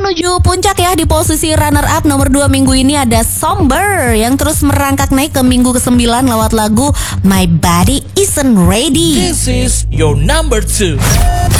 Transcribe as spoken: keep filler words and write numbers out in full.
menuju puncak ya. Di posisi runner up nomor dua minggu ini ada Somber yang terus merangkak naik ke minggu kesembilan lewat lagu My Body Isn't Ready. This is your number two.